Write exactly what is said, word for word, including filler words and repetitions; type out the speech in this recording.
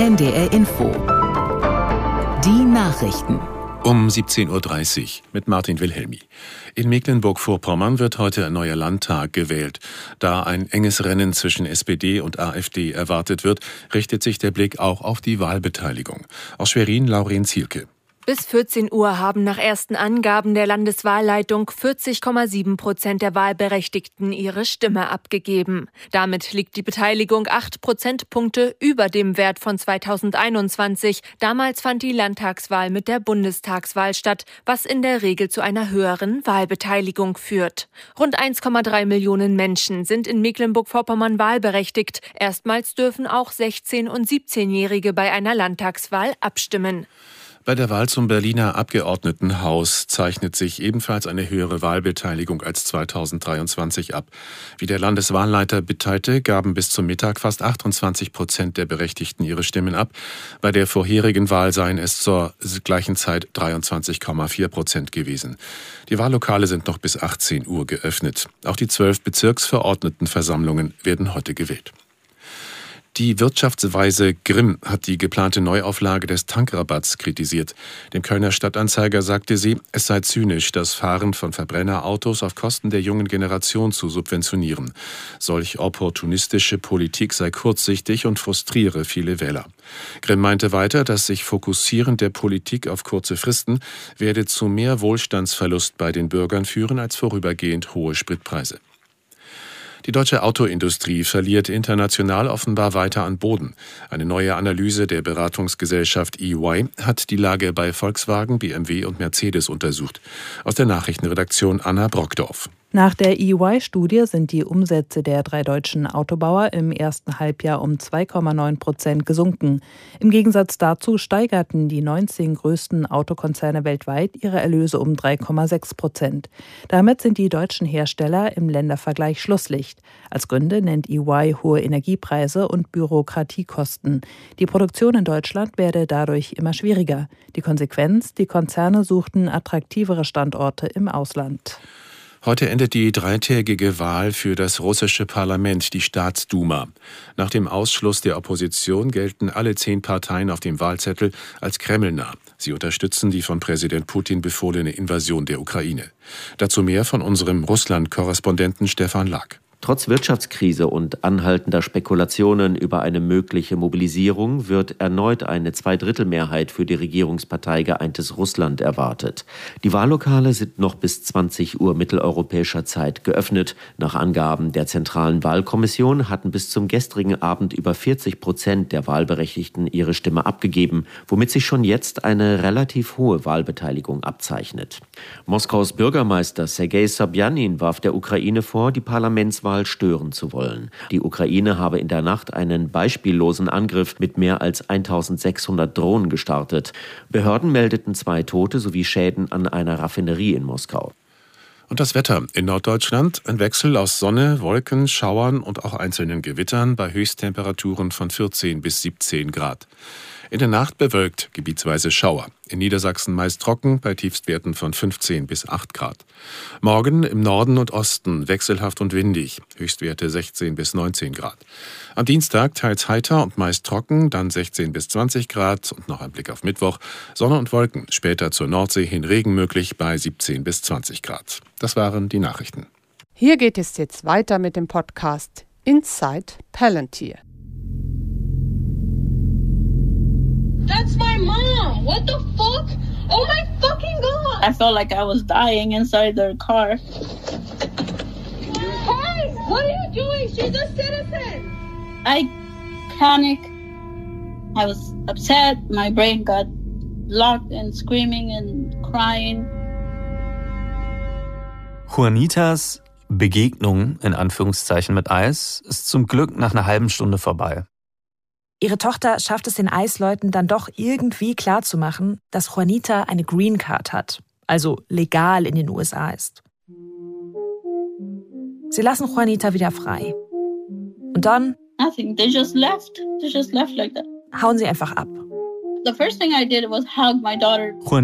N D R Info. Die Nachrichten. Um siebzehn Uhr dreißig mit Martin Wilhelmi. In Mecklenburg-Vorpommern wird heute ein neuer Landtag gewählt. Da ein enges Rennen zwischen S P D und A f D erwartet wird, richtet sich der Blick auch auf die Wahlbeteiligung. Aus Schwerin, Lauren Zielke. Bis vierzehn Uhr haben nach ersten Angaben der Landeswahlleitung vierzig Komma sieben Prozent der Wahlberechtigten ihre Stimme abgegeben. Damit liegt die Beteiligung acht Prozentpunkte über dem Wert von zweitausendeinundzwanzig. Damals fand die Landtagswahl mit der Bundestagswahl statt, was in der Regel zu einer höheren Wahlbeteiligung führt. Rund eins Komma drei Millionen Menschen sind in Mecklenburg-Vorpommern wahlberechtigt. Erstmals dürfen auch sechzehn- und siebzehnjährige bei einer Landtagswahl abstimmen. Bei der Wahl zum Berliner Abgeordnetenhaus zeichnet sich ebenfalls eine höhere Wahlbeteiligung als zweitausenddreiundzwanzig ab. Wie der Landeswahlleiter mitteilte, gaben bis zum Mittag fast achtundzwanzig Prozent der Berechtigten ihre Stimmen ab. Bei der vorherigen Wahl seien es zur gleichen Zeit dreiundzwanzig Komma vier Prozent gewesen. Die Wahllokale sind noch bis achtzehn Uhr geöffnet. Auch die zwölf Bezirksverordnetenversammlungen werden heute gewählt. Die Wirtschaftsweise Grimm hat die geplante Neuauflage des Tankrabatts kritisiert. Dem Kölner Stadtanzeiger sagte sie, es sei zynisch, das Fahren von Verbrennerautos auf Kosten der jungen Generation zu subventionieren. Solch opportunistische Politik sei kurzsichtig und frustriere viele Wähler. Grimm meinte weiter, dass sich Fokussieren der Politik auf kurze Fristen werde zu mehr Wohlstandsverlust bei den Bürgern führen als vorübergehend hohe Spritpreise. Die deutsche Autoindustrie verliert international offenbar weiter an Boden. Eine neue Analyse der Beratungsgesellschaft E Y hat die Lage bei Volkswagen, B M W und Mercedes untersucht. Aus der Nachrichtenredaktion Anna Brockdorf. Nach der E Y-Studie sind die Umsätze der drei deutschen Autobauer im ersten Halbjahr um zwei Komma neun Prozent gesunken. Im Gegensatz dazu steigerten die neunzehn größten Autokonzerne weltweit ihre Erlöse um drei Komma sechs Prozent. Damit sind die deutschen Hersteller im Ländervergleich Schlusslicht. Als Gründe nennt E Y hohe Energiepreise und Bürokratiekosten. Die Produktion in Deutschland werde dadurch immer schwieriger. Die Konsequenz: Die Konzerne suchten attraktivere Standorte im Ausland. Heute endet die dreitägige Wahl für das russische Parlament, die Staatsduma. Nach dem Ausschluss der Opposition gelten alle zehn Parteien auf dem Wahlzettel als kremlnah. Sie unterstützen die von Präsident Putin befohlene Invasion der Ukraine. Dazu mehr von unserem Russland-Korrespondenten Stefan Lack. Trotz Wirtschaftskrise und anhaltender Spekulationen über eine mögliche Mobilisierung wird erneut eine Zweidrittelmehrheit für die Regierungspartei Geeintes Russland erwartet. Die Wahllokale sind noch bis zwanzig Uhr mitteleuropäischer Zeit geöffnet. Nach Angaben der Zentralen Wahlkommission hatten bis zum gestrigen Abend über vierzig Prozent der Wahlberechtigten ihre Stimme abgegeben, womit sich schon jetzt eine relativ hohe Wahlbeteiligung abzeichnet. Moskaus Bürgermeister Sergei Sobjanin warf der Ukraine vor, die Parlamentswahl stören zu wollen. Die Ukraine habe in der Nacht einen beispiellosen Angriff mit mehr als eintausendsechshundert Drohnen gestartet. Behörden meldeten zwei Tote sowie Schäden an einer Raffinerie in Moskau. Und das Wetter in Norddeutschland: ein Wechsel aus Sonne, Wolken, Schauern und auch einzelnen Gewittern bei Höchsttemperaturen von vierzehn bis siebzehn Grad. In der Nacht bewölkt, gebietsweise Schauer. In Niedersachsen meist trocken, bei Tiefstwerten von fünfzehn bis acht Grad. Morgen im Norden und Osten wechselhaft und windig, Höchstwerte sechzehn bis neunzehn Grad. Am Dienstag teils heiter und meist trocken, dann sechzehn bis zwanzig Grad und noch ein Blick auf Mittwoch. Sonne und Wolken, später zur Nordsee hin Regen möglich bei siebzehn bis zwanzig Grad. Das waren die Nachrichten. Hier geht es jetzt weiter mit dem Podcast Inside Palantir. That's my mom. What the fuck? Oh my fucking god! I felt like I was dying inside their car. Hey, what are you doing? She's a citizen. I panicked. I was upset. My brain got locked and screaming and crying. Juanitas Begegnung in Anführungszeichen mit Eis ist zum Glück nach einer halben Stunde vorbei. Ihre Tochter schafft es den Eisleuten dann doch irgendwie klarzumachen, dass Juanita eine Green Card hat, also legal in den U S A ist. Sie lassen Juanita wieder frei. Und dann Nothing. They just left. They just left like that. Hauen sie einfach ab. The first thing I did was hug my daughter.